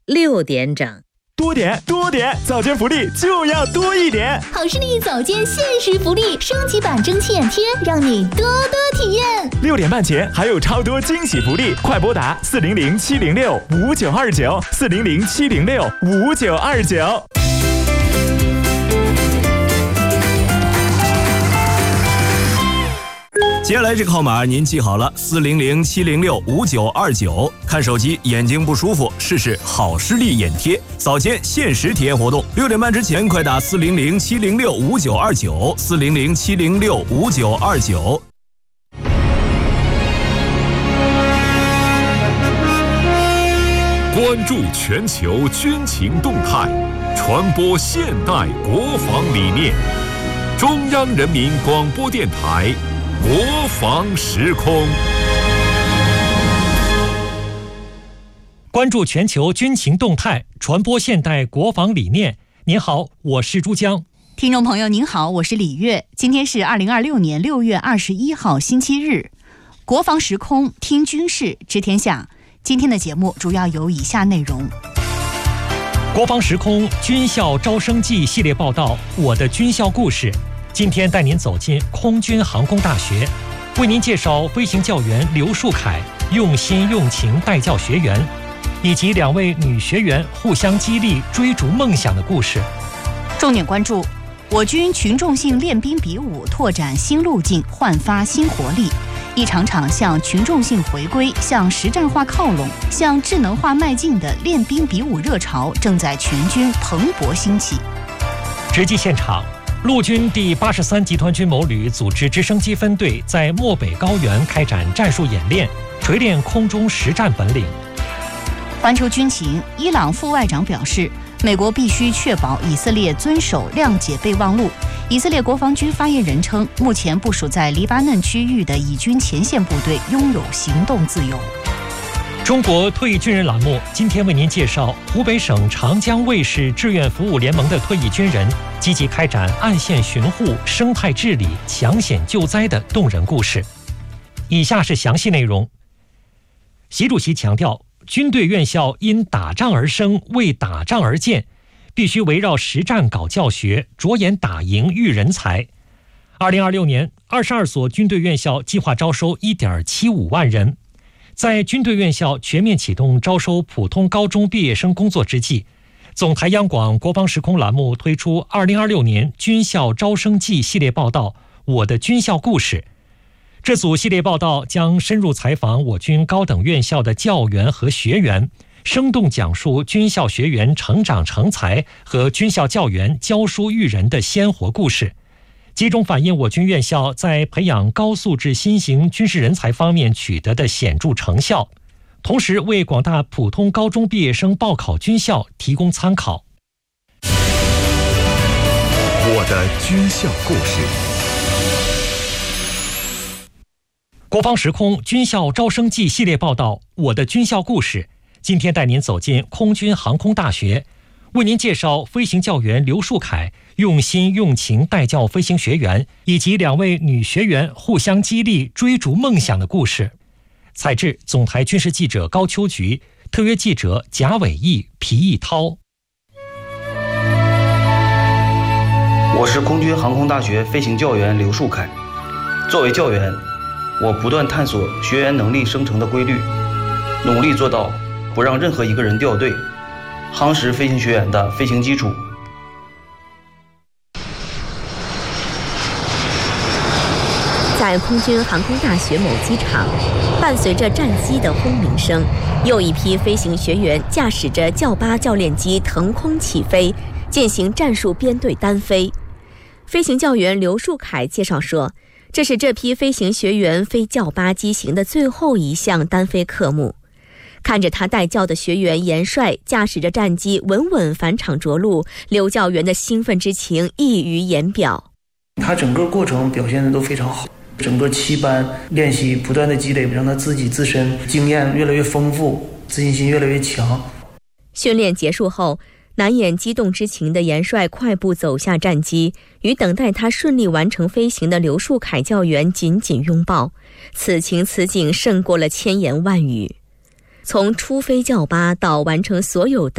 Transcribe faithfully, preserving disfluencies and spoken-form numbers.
六点整。 多点多点，早间福利就要多一点。 好视力早间限时福利升级版蒸汽眼贴，让你多多体验。 六点半前还有超多惊喜福利，快拨打四零零七零六五九二九四零零七零六五九二九。 接下来这个号码您记好了，四零零七零六五九二九。看手机眼睛不舒服，试试好视力眼贴，早间限时体验活动。六点半之前快打四零零七零六五九二九四零零七零六五九二九。 关注全球军情动态，传播现代国防理念。中央人民广播电台国防时空。 关注全球军情动态，传播现代国防理念。您好，我是珠江。 听众朋友您好，我是李月。今天是二零二六年六月二十一号星期日，国防时空听军事知天下。今天的节目主要有以下内容： 国防时空军校招生季系列报道，我的军校故事。今天带您走进空军航空大学，为您介绍飞行教员刘树凯用心用情带教学员，以及两位女学员互相激励追逐梦想的故事。 重点关注我军群众性练兵比武拓展新路径，焕发新活力。一场场向群众性回归、向实战化靠拢、向智能化迈进的练兵比武热潮正在全军蓬勃兴起。 直击现场，陆军第八十三集团军某旅组织直升机分队在漠北高原开展战术演练，锤炼空中实战本领。 环球军情，伊朗副外长表示，美国必须确保以色列遵守谅解备忘录。以色列国防军发言人称，目前部署在黎巴嫩区域的以军前线部队拥有行动自由。 中国退役军人栏目今天为您介绍湖北省长江卫士志愿服务联盟的退役军人积极开展岸线巡护、生态治理、抢险救灾的动人故事。以下是详细内容。习主席强调，军队院校因打仗而生，为打仗而建，必须围绕实战搞教学，着眼打赢育人才。二零二六年，二十二所军队院校计划招收 一点七五万人。在军队院校全面启动招收普通高中毕业生工作之际，总台央广国防时空栏目推出二零二六年军校招生季系列报道《我的军校故事》。这组系列报道将深入采访我军高等院校的教员和学员，生动讲述军校学员成长成才和军校教员教书育人的鲜活故事，集中反映我军院校在培养高素质新型军事人才方面取得的显著成效，同时为广大普通高中毕业生报考军校提供参考。 我的军校故事。 国防时空军校招生季系列报道《我的军校故事》，今天带您走进空军航空大学，为您介绍飞行教员刘树凯用心用情带教飞行学员，以及两位女学员互相激励追逐梦想的故事。采制总台军事记者高秋菊，特约记者贾伟毅、皮义涛。 我是空军航空大学飞行教员刘树凯。作为教员，我不断探索学员能力生成的规律，努力做到不让任何一个人掉队，夯实飞行学员的飞行基础。 在空军航空大学某机场，伴随着战机的轰鸣声，又一批飞行学员驾驶着教八教练机腾空起飞，进行战术编队单飞。飞行教员刘树凯介绍说，这是这批飞行学员飞教八机型的最后一项单飞科目。看着他带教的学员严帅驾驶着战机稳稳返场着陆，刘教员的兴奋之情溢于言表。 他整个过程表现的都非常好，整个七班练习不断的积累，让他自己自身经验越来越丰富，自信心越来越强。 训练结束后，难掩激动之情的严帅快步走下战机，与等待他顺利完成飞行的刘树凯教员紧紧拥抱，此情此景胜过了千言万语。从初飞教八到完成所有